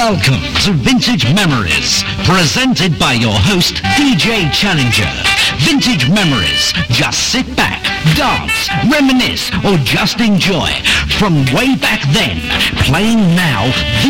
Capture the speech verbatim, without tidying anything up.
Welcome to Vintage Memories, presented by your host, D J Challenger. Vintage Memories. Just sit back, dance, reminisce, or just enjoy. From way back then, playing now,